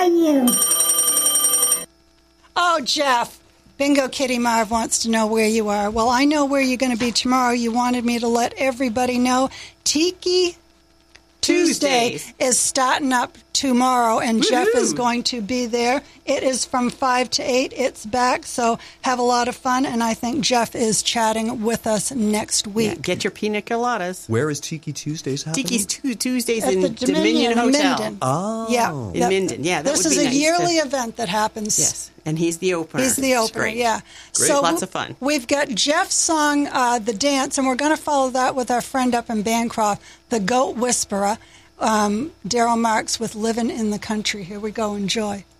on you. Oh, Jeff. Bingo Kitty Marv wants to know where you are. Well, I know where you're going to be tomorrow. You wanted me to let everybody know. Tiki Tuesday is starting up tomorrow, and Jeff is going to be there. It is from 5 to 8. It's back, so have a lot of fun, and I think Jeff is chatting with us next week. Yeah, get your pina coladas. Where is Tiki Tuesdays happening? Tiki's Tuesdays At in the Dominion in Hotel. Minden. Oh. Yeah. In Minden, yeah. That This would is be a nice yearly event that happens. Yes, and he's the opener. He's the It's opener, great. yeah. Great. So Lots of fun. We've got Jeff's song, The Dance, and we're going to follow that with our friend up in Bancroft, the Goat Whisperer, Daryl Marks with Living in the Country. Here we go. Enjoy.